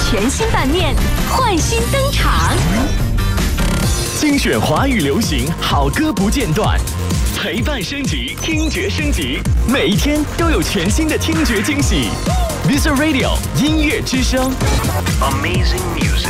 全新版面，焕新登场。 精选华语流行好歌不间断，陪伴升级，听觉升级，每一天都有全新的听觉惊喜。Mr. Radio 音乐之声 Amazing Music。